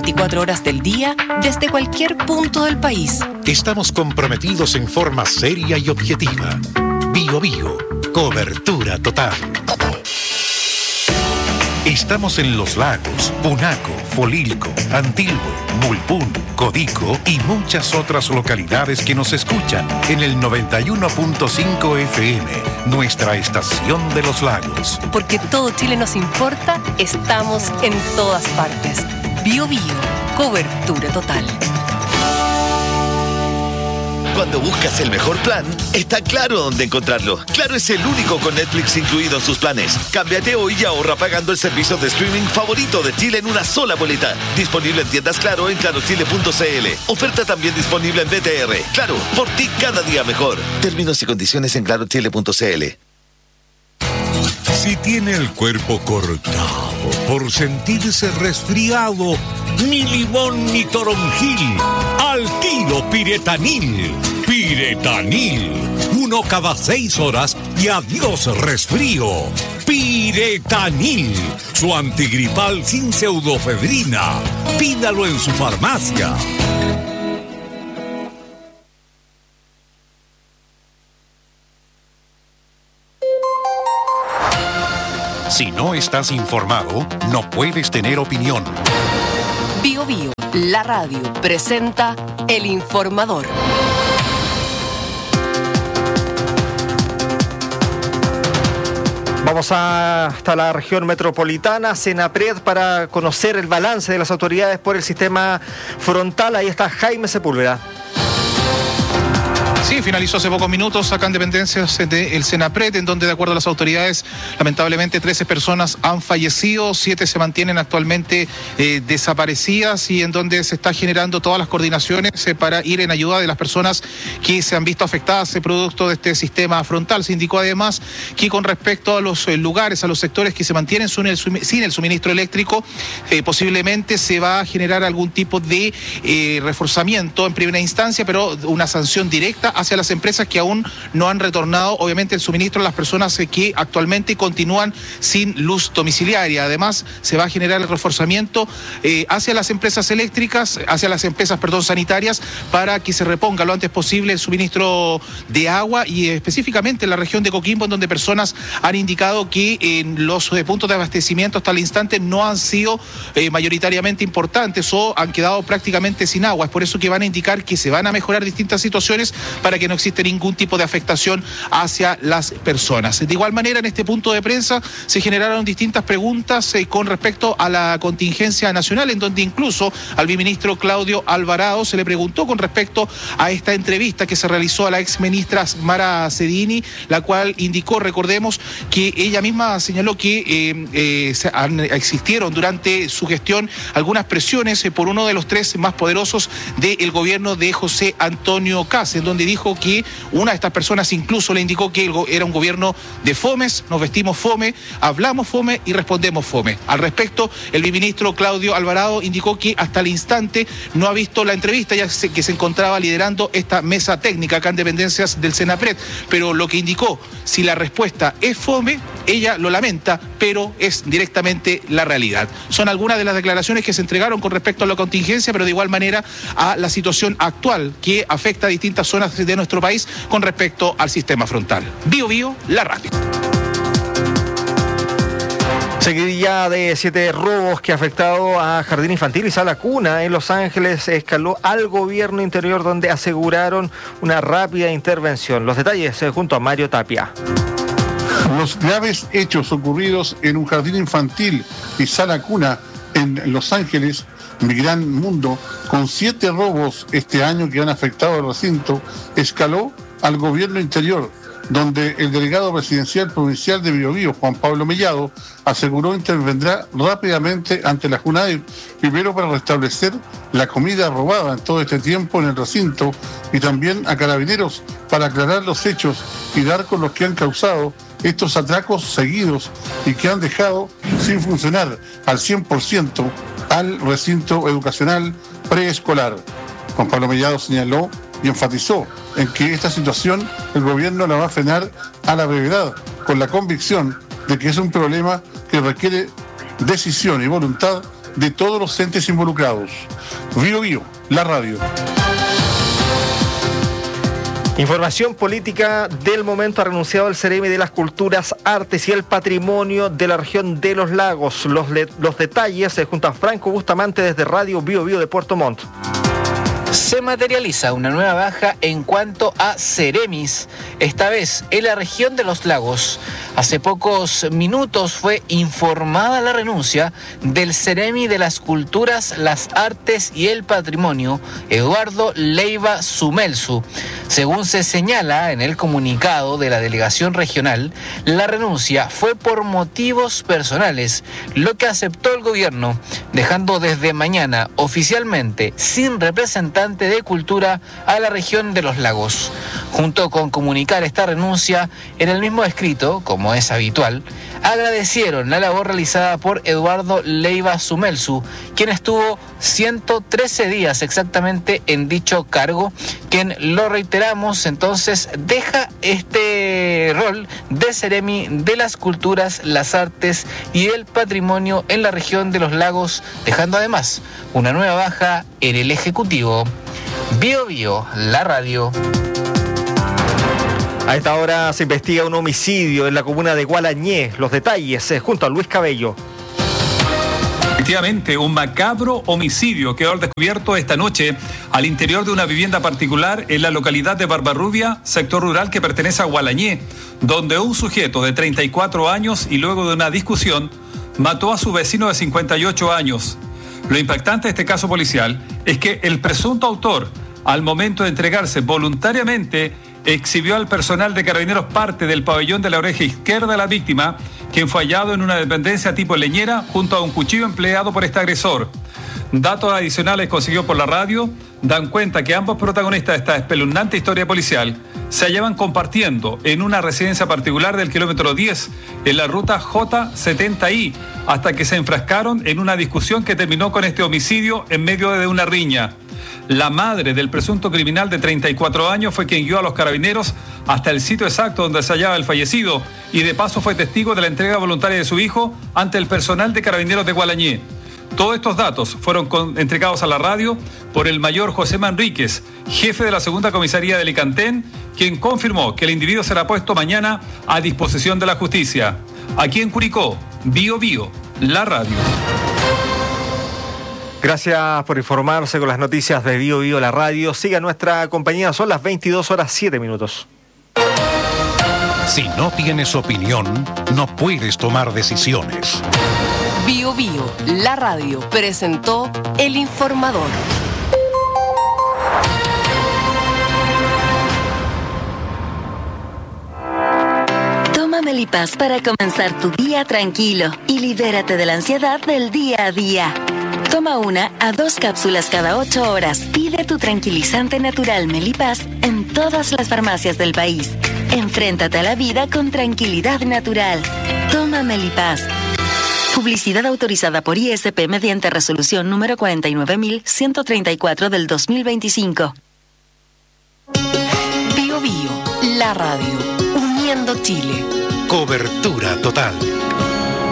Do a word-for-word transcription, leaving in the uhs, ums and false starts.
veinticuatro horas del día, desde cualquier punto del país. Estamos comprometidos en forma seria y objetiva. Bio Bio, cobertura total. Estamos en Los Lagos, Punaco, Folilco, Antilhue, Mulpún, Codico y muchas otras localidades que nos escuchan en el noventa y uno punto cinco F M, nuestra estación de Los Lagos. Porque todo Chile nos importa, estamos en todas partes. Bio Bio, cobertura total. Cuando buscas el mejor plan, está Claro dónde encontrarlo. Claro es el único con Netflix incluido en sus planes. Cámbiate hoy y ahorra pagando el servicio de streaming favorito de Chile en una sola boleta. Disponible en tiendas Claro en claro chile punto c l. Oferta también disponible en B T R. Claro, por ti cada día mejor. Términos y condiciones en claro chile punto c l. Si tiene el cuerpo cortado por sentirse resfriado, ni limón ni toronjil, al tiro Piretanil. Piretanil, uno cada seis horas y adiós resfrío. Piretanil, su antigripal sin pseudofedrina. Pídalo en su farmacia. Si no estás informado, no puedes tener opinión. Bio Bio, la radio, presenta El Informador. Vamos a, hasta la región metropolitana, Senapred, para conocer el balance de las autoridades por el sistema frontal. Ahí está Jaime Sepúlveda. Sí, finalizó hace pocos minutos acá en dependencias del Senapred, en donde de acuerdo a las autoridades, lamentablemente trece personas han fallecido, siete se mantienen actualmente eh, desaparecidas y en donde se está generando todas las coordinaciones eh, para ir en ayuda de las personas que se han visto afectadas producto de este sistema frontal. Se indicó además que con respecto a los eh, lugares, a los sectores que se mantienen sin el, sin el suministro eléctrico, eh, posiblemente se va a generar algún tipo de eh, reforzamiento en primera instancia, pero una sanción directa hacia las empresas que aún no han retornado, obviamente, el suministro a las personas que actualmente continúan sin luz domiciliaria. Además, se va a generar el reforzamiento eh, hacia las empresas eléctricas, hacia las empresas, perdón, sanitarias, para que se reponga lo antes posible el suministro de agua y específicamente en la región de Coquimbo, en donde personas han indicado que en los eh, puntos de abastecimiento hasta el instante no han sido eh, mayoritariamente importantes o han quedado prácticamente sin agua. Es por eso que van a indicar que se van a mejorar distintas situaciones para que no existe ningún tipo de afectación hacia las personas. De igual manera, en este punto de prensa se generaron distintas preguntas eh, con respecto a la contingencia nacional, en donde incluso al viceministro Claudio Alvarado se le preguntó con respecto a esta entrevista que se realizó a la exministra Mara Cedini, la cual indicó, recordemos, que ella misma señaló que eh, eh, se han, existieron durante su gestión algunas presiones eh, por uno de los tres más poderosos del gobierno de José Antonio Kast, en donde dijo que una de estas personas incluso le indicó que era un gobierno de fomes, nos vestimos fome, hablamos fome y respondemos fome. Al respecto, el viceministro Claudio Alvarado indicó que hasta el instante no ha visto la entrevista, ya que se encontraba liderando esta mesa técnica acá en dependencias del Senapred, pero lo que indicó, si la respuesta es fome, ella lo lamenta, pero es directamente la realidad. Son algunas de las declaraciones que se entregaron con respecto a la contingencia, pero de igual manera a la situación actual que afecta a distintas zonas de nuestro país con respecto al sistema frontal. Bio Bio, la radio. Seguidilla de siete robos que ha afectado a Jardín Infantil y Sala Cuna en Los Ángeles escaló al gobierno interior, donde aseguraron una rápida intervención. Los detalles eh, junto a Mario Tapia. Los graves hechos ocurridos en un jardín infantil y sala cuna en Los Ángeles, mi gran mundo, con siete robos este año que han afectado al recinto, escaló al gobierno interior, donde el delegado presidencial provincial de Biobío, Juan Pablo Mellado, aseguró intervendrá rápidamente ante la JUNAEP, primero para restablecer la comida robada en todo este tiempo en el recinto, y también a Carabineros para aclarar los hechos y dar con los que han causado estos atracos seguidos y que han dejado sin funcionar al cien por ciento al recinto educacional preescolar. Juan Pablo Mellado señaló y enfatizó en que esta situación el gobierno la va a frenar a la brevedad, con la convicción de que es un problema que requiere decisión y voluntad de todos los entes involucrados. Bio Bio, la radio. Información política del momento. Ha renunciado el Ceremi de las Culturas, Artes y el Patrimonio de la región de Los Lagos. Los, le, los detalles se junta Franco Bustamante desde Radio Bio Bio de Puerto Montt. Se materializa una nueva baja en cuanto a Ceremis, esta vez en la región de Los Lagos. Hace pocos minutos fue informada la renuncia del Ceremi de las Culturas, las Artes y el Patrimonio, Eduardo Leiva Sumelsu. Según se señala en el comunicado de la delegación regional, la renuncia fue por motivos personales, lo que aceptó el gobierno, dejando desde mañana oficialmente sin representante de Cultura a la región de Los Lagos. Junto con comunicar esta renuncia, en el mismo escrito, como es habitual, agradecieron la labor realizada por Eduardo Leiva Sumelsu, quien estuvo ciento trece días exactamente en dicho cargo, quien, lo reiteramos, entonces deja este rol de Ceremi de las Culturas, las Artes y el Patrimonio en la región de Los Lagos, dejando además una nueva baja en el Ejecutivo. Bio Bio, la radio. A esta hora se investiga un homicidio en la comuna de Gualañé. Los detalles eh, junto a Luis Cabello. Efectivamente, un macabro homicidio quedó al descubierto esta noche al interior de una vivienda particular en la localidad de Barbarrubia, sector rural que pertenece a Gualañé, donde un sujeto de treinta y cuatro años y luego de una discusión mató a su vecino de cincuenta y ocho años. Lo impactante de este caso policial es que el presunto autor, al momento de entregarse voluntariamente, exhibió al personal de Carabineros parte del pabellón de la oreja izquierda de la víctima, quien fue hallado en una dependencia tipo leñera junto a un cuchillo empleado por este agresor. Datos adicionales consiguió por la radio dan cuenta que ambos protagonistas de esta espeluznante historia policial se hallaban compartiendo en una residencia particular del kilómetro diez en la ruta J setenta I, hasta que se enfrascaron en una discusión que terminó con este homicidio en medio de una riña. La madre del presunto criminal de treinta y cuatro años fue quien guió a los carabineros hasta el sitio exacto donde se hallaba el fallecido y de paso fue testigo de la entrega voluntaria de su hijo ante el personal de Carabineros de Gualañé. Todos estos datos fueron con, entregados a la radio por el mayor José Manríquez, jefe de la segunda comisaría de Licantén, quien confirmó que el individuo será puesto mañana a disposición de la justicia. Aquí en Curicó, Bio Bio, la radio. Gracias por informarse con las noticias de Bio Bio, la radio. Siga nuestra compañía, son las veintidós horas siete minutos. Si no tienes opinión, no puedes tomar decisiones. Bio Bio, la radio, presentó El Informador. Toma Melipaz para comenzar tu día tranquilo y libérate de la ansiedad del día a día. Toma una a dos cápsulas cada ocho horas. Pide tu tranquilizante natural Melipaz en todas las farmacias del país. Enfréntate a la vida con tranquilidad natural. Toma Melipaz. Publicidad autorizada por I S P mediante resolución número cuarenta y nueve mil ciento treinta y cuatro del dos mil veinticinco. Bio Bio, la radio, uniendo Chile. Cobertura total.